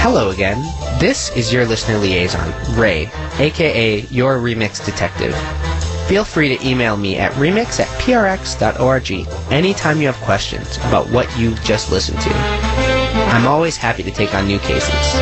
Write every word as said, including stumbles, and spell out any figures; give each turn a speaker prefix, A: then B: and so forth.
A: Hello again. This is your listener liaison, Ray, aka your Remix Detective. Feel free to email me at remix at p r x dot org anytime you have questions about what you've just listened to. I'm always happy to take on new cases.